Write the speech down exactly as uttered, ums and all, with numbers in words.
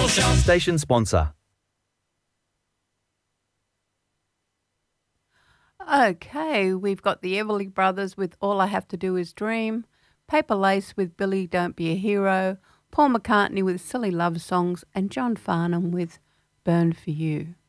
Station sponsor. Okay, we've got the Everly Brothers with All I Have to Do Is Dream, Paper Lace with Billy Don't Be a Hero, Paul McCartney with Silly Love Songs, and John Farnham with Burn for You.